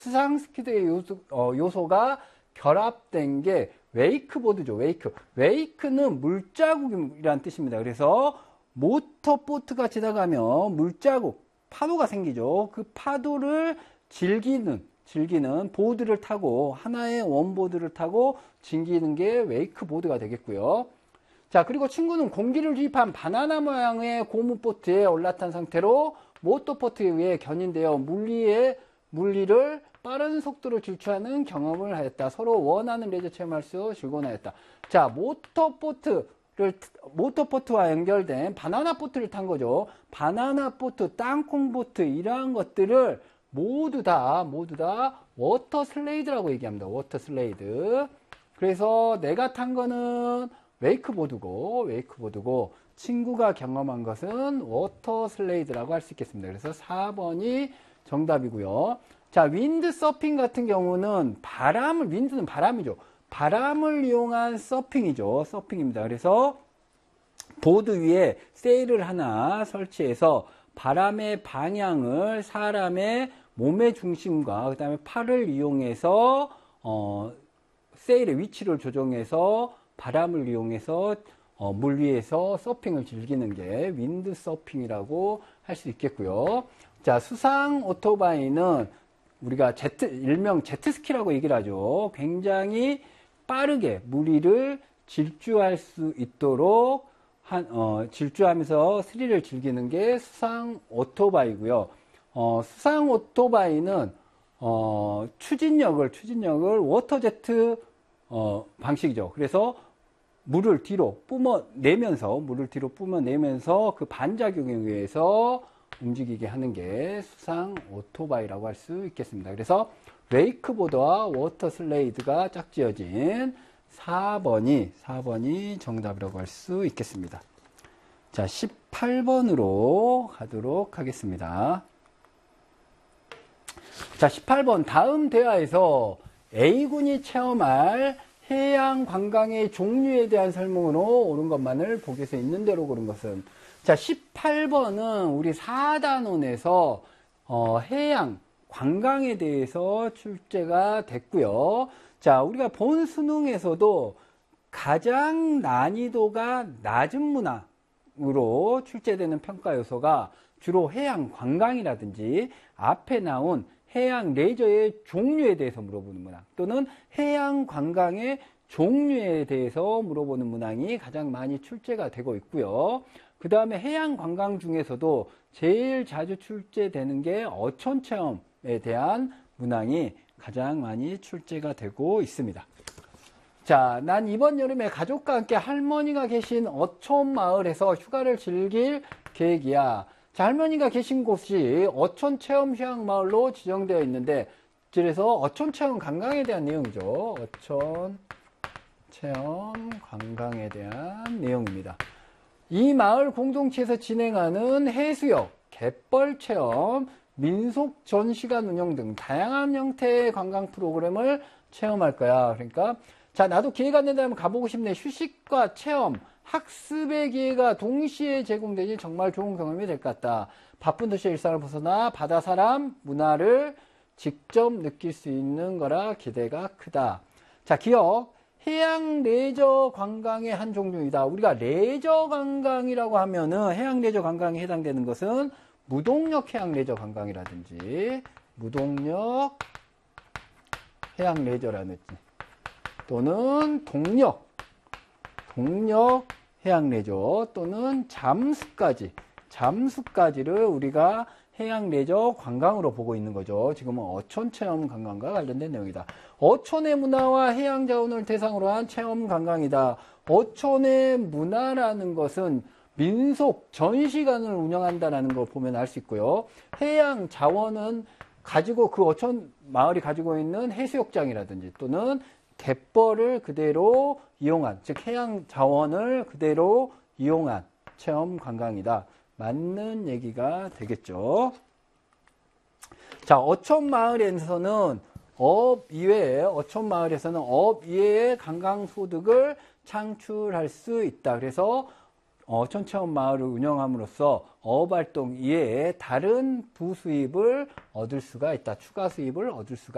수상 스키드의 요소가 결합된 게 웨이크보드죠. 웨이크는 물자국이라는 뜻입니다. 그래서 모터보트가 지나가면 물자국, 파도가 생기죠. 그 파도를 즐기는 보드를 타고, 하나의 원보드를 타고 즐기는 게 웨이크보드가 되겠고요. 자, 그리고 친구는 공기를 주입한 바나나 모양의 고무보트에 올라탄 상태로 모터보트에 의해 견인되어 물리를 빠른 속도로 질주하는 경험을 하였다. 서로 원하는 레저 체험할 수 즐거운 하였다. 자, 모터보트와 연결된 바나나 보트를 탄 거죠. 바나나 보트, 땅콩 보트, 이러한 것들을 모두 다 워터 슬레이드라고 얘기합니다. 워터 슬레이드. 그래서 내가 탄 거는 웨이크보드고 친구가 경험한 것은 워터 슬레이드라고 할 수 있겠습니다. 그래서 4번이 정답이고요. 자, 윈드 서핑 같은 경우는 윈드는 바람이죠. 바람을 이용한 서핑이죠. 서핑입니다. 그래서 보드 위에 세일을 하나 설치해서 바람의 방향을 사람의 몸의 중심과 그 다음에 팔을 이용해서 세일의 위치를 조정해서 바람을 이용해서 물 위에서 서핑을 즐기는 게 윈드 서핑이라고 할 수 있겠고요. 자, 수상 오토바이는 우리가 일명 제트스키라고 얘기를 하죠. 굉장히 빠르게 물 위를 질주할 수 있도록 질주하면서 스릴을 즐기는 게 수상 오토바이고요. 수상 오토바이는 추진력을 워터제트 방식이죠. 그래서 물을 뒤로 뿜어내면서 그 반작용에 의해서 움직이게 하는 게 수상 오토바이라고 할 수 있겠습니다. 그래서 웨이크보드와 워터 슬레이드가 짝지어진 4번이 정답이라고 할 수 있겠습니다. 자, 18번으로 가도록 하겠습니다. 자, 18번 다음 대화에서 A군이 체험할 해양 관광의 종류에 대한 설명으로 옳은 것만을 보기에서 있는 대로 고른 것은. 자, 18번은 우리 4단원에서 해양 관광에 대해서 출제가 됐고요. 자, 우리가 본 수능에서도 가장 난이도가 낮은 문항으로 출제되는 평가 요소가 주로 해양 관광이라든지 앞에 나온 해양 레저의 종류에 대해서 물어보는 문항, 또는 해양 관광의 종류에 대해서 물어보는 문항이 가장 많이 출제가 되고 있고요. 그 다음에 해양 관광 중에서도 제일 자주 출제되는 게 어촌 체험에 대한 문항이 가장 많이 출제가 되고 있습니다. 자, 난 이번 여름에 가족과 함께 할머니가 계신 어촌 마을에서 휴가를 즐길 계획이야. 자, 할머니가 계신 곳이 어촌 체험 휴양 마을로 지정되어 있는데, 그래서 어촌 체험 관광에 대한 내용이죠. 어촌 체험 관광에 대한 내용입니다. 이 마을 공동체에서 진행하는 해수욕, 갯벌 체험, 민속 전시관 운영 등 다양한 형태의 관광 프로그램을 체험할 거야. 그러니까 자, 나도 기회가 안 된다면 가보고 싶네. 휴식과 체험, 학습의 기회가 동시에 제공되니 정말 좋은 경험이 될 것 같다. 바쁜 도시의 일상을 벗어나 바다 사람, 문화를 직접 느낄 수 있는 거라 기대가 크다. 자, 기억. 해양 레저 관광의 한 종류이다. 우리가 레저 관광이라고 하면은 해양 레저 관광에 해당되는 것은 무동력 해양 레저 관광이라든지 무동력 해양 레저라든지 또는 동력 해양 레저 또는 잠수까지를 우리가 해양 레저 관광으로 보고 있는 거죠. 지금은 어촌 체험 관광과 관련된 내용이다. 어촌의 문화와 해양 자원을 대상으로 한 체험 관광이다. 어촌의 문화라는 것은 민속 전시관을 운영한다는 걸 보면 알 수 있고요. 해양 자원은 가지고 그 어촌 마을이 가지고 있는 해수욕장이라든지 또는 갯벌을 그대로 이용한, 즉 해양 자원을 그대로 이용한 체험 관광이다. 맞는 얘기가 되겠죠. 자, 어촌 마을에서는 업 이외의 관광 소득을 창출할 수 있다. 그래서 어촌 체험 마을을 운영함으로써 어업 활동 이외에 다른 부수입을 얻을 수가 있다. 추가 수입을 얻을 수가